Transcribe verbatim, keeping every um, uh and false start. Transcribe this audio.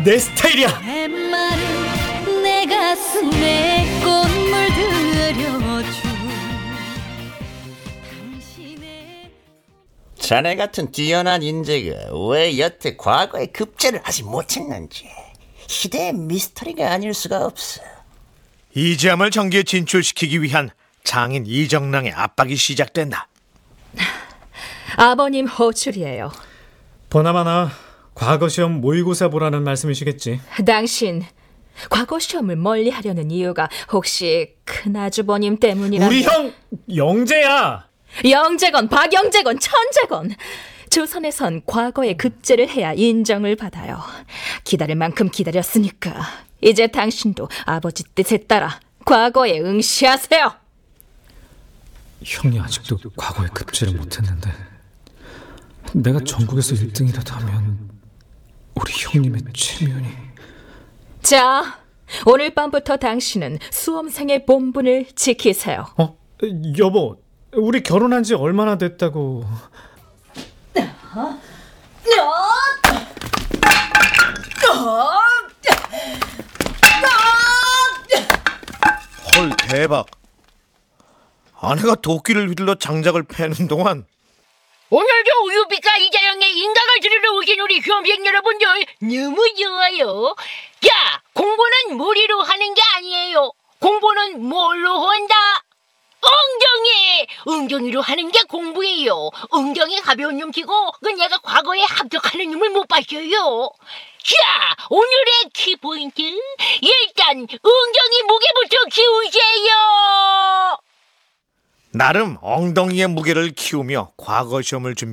내 스타일이야. 햇마른 내 가슴에 꽃물 들여줘. 당신의 자네 같은 뛰어난 인재가 왜 여태 과거에 급제를 하지 못했는지 시대의 미스터리가 아닐 수가 없어. 이지함을 정계에 진출시키기 위한 장인 이정랑의 압박이 시작된다. 아버님 호출이에요. 보나마나 과거 시험 모의고사 보라는 말씀이시겠지. 당신 과거 시험을 멀리 하려는 이유가 혹시 큰아주버님 때문이라? 우리 형 영재야. 영재건 박영재건 천재건 조선에선 과거에 급제를 해야 인정을 받아요. 기다릴 만큼 기다렸으니까 이제 당신도 아버지 뜻에 따라 과거에 응시하세요. 형이 아직도 과거에 급제를 못했는데 내가 전국에서 일 등이라도 하면 우리 형님의 체면이... 자, 오늘 밤부터 당신은 수험생의 본분을 지키세요. 어? 여보, 우리 결혼한 지 얼마나 됐다고... 헐, 대박. 아내가 도끼를 휘둘러 장작을 패는 동안 오늘도 우유빛과 이자영의 인강을 들으러 오신 우리 수험생 여러분들 너무 좋아요. 자, 공부는 머리로 하는 게 아니에요. 공부는 뭘로 한다? 엉덩이! 엉덩이로 하는 게 공부예요. 엉덩이 가벼운 놈 치고 그 내가 과거에 합격하는 놈을 못 봤어요. 자, 오늘의 키포인트. 일단 엉덩이 무게부터 키우세요. 나름 엉덩이의 무게를 키우며 과거 시험을 준비